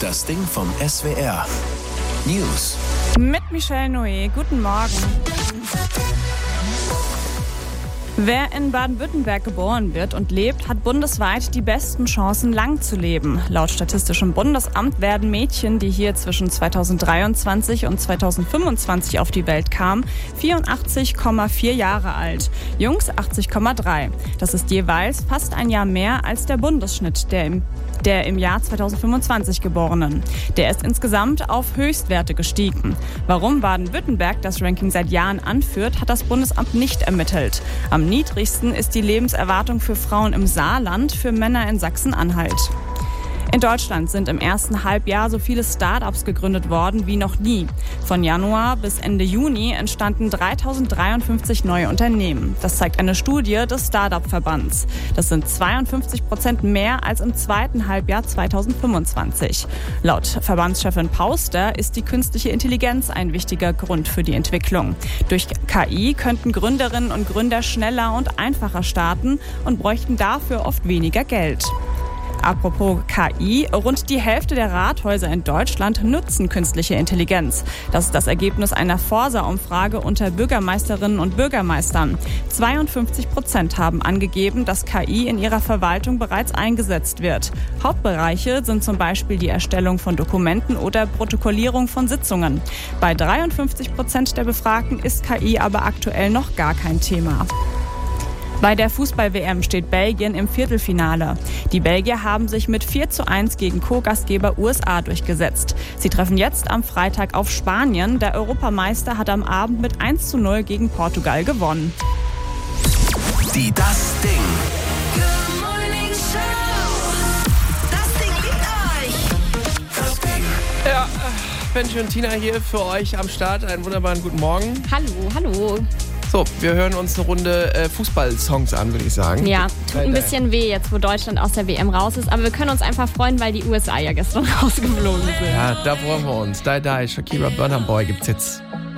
Das Ding vom SWR. News. Mit Michelle Noé. Guten Morgen. Wer in Baden-Württemberg geboren wird und lebt, hat bundesweit die besten Chancen, lang zu leben. Laut Statistischem Bundesamt werden Mädchen, die hier zwischen 2023 und 2025 auf die Welt kamen, 84,4 Jahre alt. Jungs 80,3. Das ist jeweils fast ein Jahr mehr als der Bundesschnitt der im Jahr 2025 Geborenen. Der ist insgesamt auf Höchstwerte gestiegen. Warum Baden-Württemberg das Ranking seit Jahren anführt, hat das Bundesamt nicht ermittelt. Am niedrigsten ist die Lebenserwartung für Frauen im Saarland, für Männer in Sachsen-Anhalt. In Deutschland sind im ersten Halbjahr so viele Start-ups gegründet worden wie noch nie. Von Januar bis Ende Juni entstanden 3053 neue Unternehmen. Das zeigt eine Studie des Start-up-Verbands. Das sind 52% mehr als im zweiten Halbjahr 2025. Laut Verbandschefin Pauster ist die künstliche Intelligenz ein wichtiger Grund für die Entwicklung. Durch KI könnten Gründerinnen und Gründer schneller und einfacher starten und bräuchten dafür oft weniger Geld. Apropos KI, rund die Hälfte der Rathäuser in Deutschland nutzen künstliche Intelligenz. Das ist das Ergebnis einer Forsa-Umfrage unter Bürgermeisterinnen und Bürgermeistern. 52% haben angegeben, dass KI in ihrer Verwaltung bereits eingesetzt wird. Hauptbereiche sind zum Beispiel die Erstellung von Dokumenten oder Protokollierung von Sitzungen. Bei 53% der Befragten ist KI aber aktuell noch gar kein Thema. Bei der Fußball-WM steht Belgien im Viertelfinale. Die Belgier haben sich mit 4:1 gegen Co-Gastgeber USA durchgesetzt. Sie treffen jetzt am Freitag auf Spanien. Der Europameister hat am Abend mit 1:0 gegen Portugal gewonnen. Das Ding. Good Morning Show. Das Ding liegt euch. Das Ding. Ja, Benji und Tina hier für euch am Start. Einen wunderbaren guten Morgen. Hallo. So, wir hören uns eine Runde Fußball-Songs an, würde ich sagen. Ja, tut ein bisschen weh jetzt, wo Deutschland aus der WM raus ist. Aber wir können uns einfach freuen, weil die USA ja gestern rausgeflogen sind. Ja, da freuen wir uns. Die, Shakira, Burna Boy gibt's jetzt.